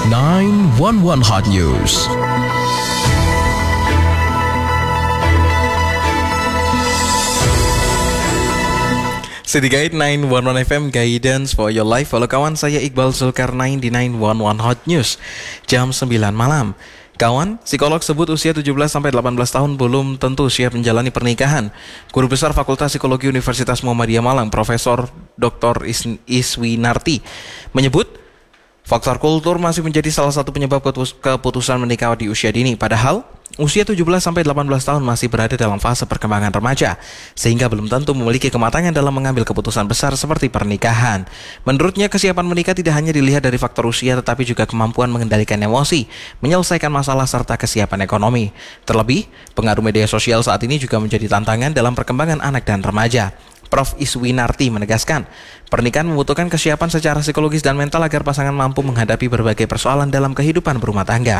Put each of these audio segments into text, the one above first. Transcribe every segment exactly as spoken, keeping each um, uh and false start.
nine one one Hot News. Sedikit nine one one F M Guidance for your life. Halo kawan, saya Iqbal Zulkarnain di nine one one Hot News jam sembilan malam. Kawan, psikolog sebut usia tujuh belas sampai delapan belas tahun belum tentu siap menjalani pernikahan. Guru Besar Fakultas Psikologi Universitas Muhammadiyah Malang, Profesor Doktor Iswinarti, menyebut faktor kultur masih menjadi salah satu penyebab keputusan menikah di usia dini. Padahal usia tujuh belas sampai delapan belas tahun masih berada dalam fase perkembangan remaja, sehingga belum tentu memiliki kematangan dalam mengambil keputusan besar seperti pernikahan. Menurutnya, kesiapan menikah tidak hanya dilihat dari faktor usia, tetapi juga kemampuan mengendalikan emosi, menyelesaikan masalah, serta kesiapan ekonomi. Terlebih, pengaruh media sosial saat ini juga menjadi tantangan dalam perkembangan anak dan remaja. Profesor Iswinarti menegaskan, pernikahan membutuhkan kesiapan secara psikologis dan mental agar pasangan mampu menghadapi berbagai persoalan dalam kehidupan berumah tangga.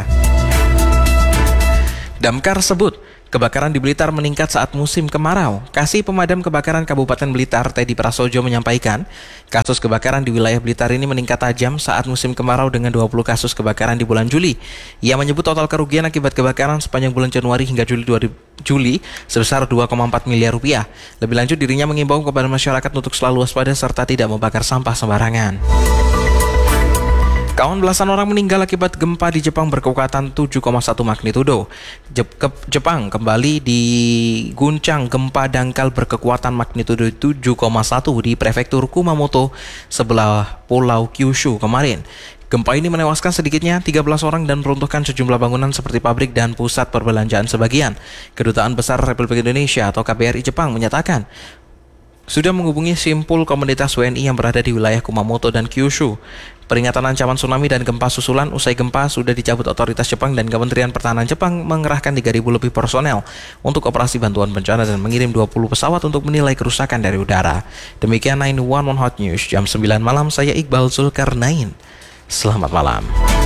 Damkar sebut, kebakaran di Blitar meningkat saat musim kemarau. Kasih Pemadam Kebakaran Kabupaten Blitar, Teddy Prasojo, menyampaikan, kasus kebakaran di wilayah Blitar ini meningkat tajam saat musim kemarau dengan dua puluh kasus kebakaran di bulan Juli. Ia menyebut total kerugian akibat kebakaran sepanjang bulan Januari hingga Juli dua ribu Juli sebesar dua koma empat miliar rupiah. Lebih lanjut, dirinya mengimbau kepada masyarakat untuk selalu waspada serta tidak membakar sampah sembarangan. Kawan, belasan orang meninggal akibat gempa di Jepang berkekuatan tujuh koma satu magnitudo. Jep- ke- Jepang kembali diguncang gempa dangkal berkekuatan magnitudo tujuh koma satu di prefektur Kumamoto sebelah Pulau Kyushu kemarin. Gempa ini menewaskan sedikitnya tiga belas orang dan meruntuhkan sejumlah bangunan seperti pabrik dan pusat perbelanjaan sebagian. Kedutaan Besar Republik Indonesia atau K B R I Jepang menyatakan sudah menghubungi simpul komunitas W N I yang berada di wilayah Kumamoto dan Kyushu. Peringatan ancaman tsunami dan gempa susulan usai gempa sudah dicabut otoritas Jepang, dan Kementerian Pertahanan Jepang mengerahkan tiga ribu lebih personel untuk operasi bantuan bencana dan mengirim dua puluh pesawat untuk menilai kerusakan dari udara. Demikian nine one one Hot News jam sembilan malam, saya Iqbal Zulkarnain. Selamat malam.